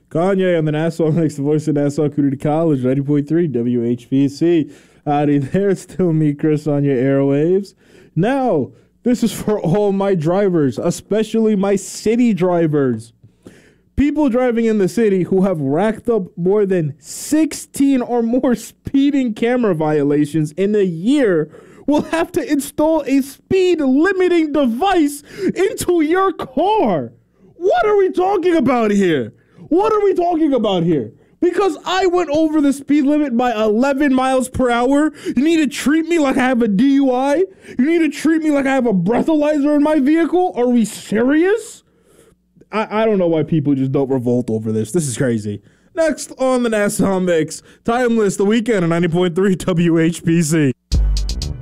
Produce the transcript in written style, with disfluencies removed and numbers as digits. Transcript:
Kanye on the Nassau Mix, the voice of Nassau Community College, 90.3 WHPC. Howdy there, it's still me, Chris, on your airwaves. Now, this is for all my drivers, especially my city drivers. People driving in the city who have racked up more than 16 or more speeding camera violations in a year will have to install a speed limiting device into your car. What are we talking about here? What are we talking about here? Because I went over the speed limit by 11 miles per hour, you need to treat me like I have a DUI? You need to treat me like I have a breathalyzer in my vehicle? Are we serious? I don't know why people just don't revolt over this. This is crazy. Next on the Nassau Mix, Timeless, The Weeknd on 90.3 WHPC.